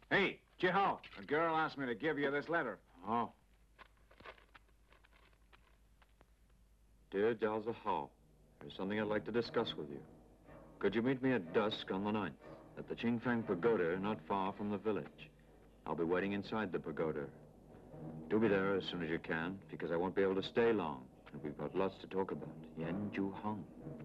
Hey, Jiho, a girl asked me to give you this letter. Oh. Dear Jalza Hao, there's something I'd like to discuss with you. Could you meet me at dusk on the 9th at the Qingfang Pagoda, not far from the village? I'll be waiting inside the pagoda. Do be there as soon as you can, because I won't be able to stay long, and we've got lots to talk about. Yan Ju Hong.